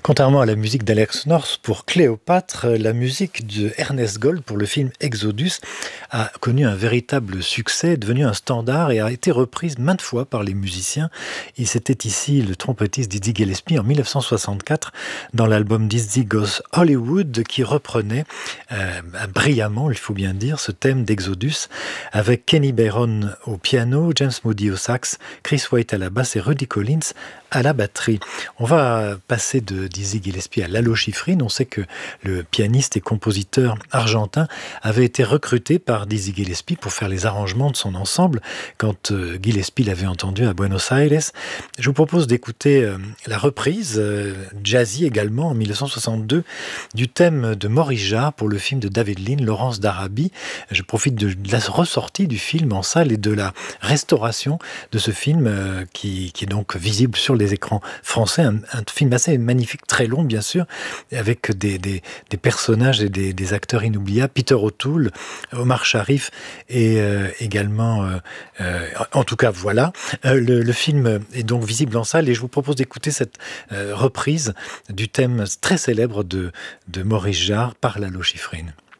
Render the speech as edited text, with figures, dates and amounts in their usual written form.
Contrairement à la musique d'Alex North pour Cléopâtre, la musique de Ernest Gold pour le film Exodus a connu un véritable succès, est devenue un standard et a été reprise maintes fois par les musiciens. Et c'était ici le trompettiste Dizzy Gillespie en 1964 dans l'album Dizzy Goes Hollywood qui reprenait brillamment, il faut bien dire, ce thème d'Exodus avec Kenny Barron au piano, James Moody au sax, Chris White à la basse et Rudy Collins à la batterie. On va passer de Dizzy Gillespie à Lalo Schifrin. On sait que le pianiste et compositeur argentin avait été recruté par Dizzy Gillespie pour faire les arrangements de son ensemble quand Gillespie l'avait entendu à Buenos Aires. Je vous propose d'écouter la reprise, jazzy également, en 1962, du thème de Maurice Jarre pour le film de David Lean, Laurence d'Arabie. Je profite de la ressortie du film en salle et de la restauration de ce film qui est donc visible sur les écrans français, un film assez magnifique, très long bien sûr, avec des personnages et des acteurs inoubliables, Peter O'Toole, Omar Sharif et également, en tout cas voilà, le film est donc visible en salle et je vous propose d'écouter cette reprise du thème très célèbre de Maurice Jarre par Lalo Schifrin.